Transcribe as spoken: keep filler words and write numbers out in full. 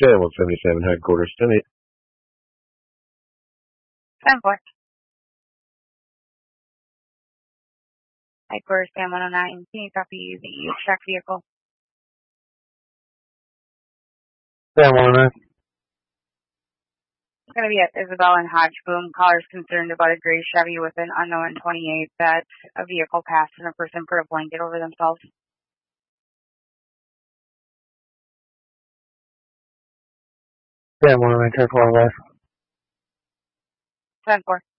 J one seventy-seven headquarters, ten eight. ten four. Headquarters, Sam one oh nine. Can you copy the track vehicle? Sam one oh nine. It's going to be at Isabel and Hodge Boom. Callers concerned about a gray Chevy with an unknown twenty-eight that a vehicle passed and a person put a blanket over themselves. Sam one oh nine, ten four, left. ten four.